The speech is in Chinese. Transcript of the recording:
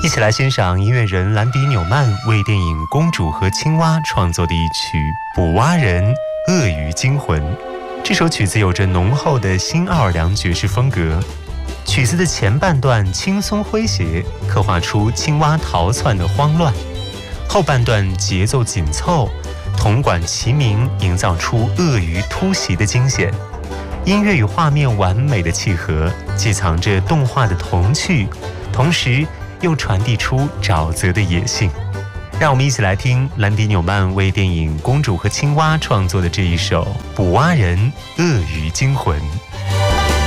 一起来欣赏音乐人兰迪纽曼为电影《公主和青蛙》创作的一曲《捕蛙人·鳄鱼惊魂》。这首曲子有着浓厚的新奥尔良爵士风格，曲子的前半段轻松诙谐，刻画出青蛙逃窜的慌乱；后半段节奏紧凑，铜管齐鸣，营造出鳄鱼突袭的惊险。音乐与画面完美的契合，既藏着动画的童趣，同时又传递出沼泽的野性。让我们一起来听兰迪纽曼为电影《公主和青蛙》创作的这一首《捕蛙人·鳄鱼惊魂》。